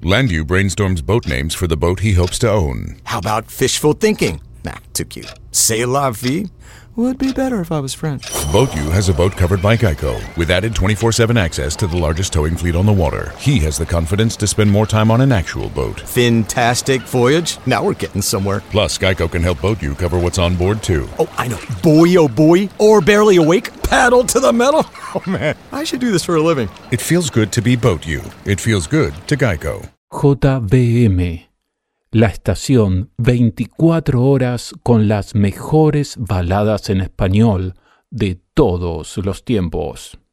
Landu brainstorms boat names for the boat he hopes to own. How about fishful thinking? Nah, too cute. C'est la vie would be better if I was French. BoatU has a boat covered by Geico with added 24/7 access to the largest towing fleet on the water. He has the confidence to spend more time on an actual boat. Fantastic voyage. Now we're getting somewhere. Plus, Geico can help BoatU cover what's on board, too. Oh, I know. Boy, oh boy. Or barely awake. Paddle to the metal. Oh, man. I should do this for a living. It feels good to be BoatU. It feels good to Geico. JBM, la estación 24 horas con las mejores baladas en español de todos los tiempos.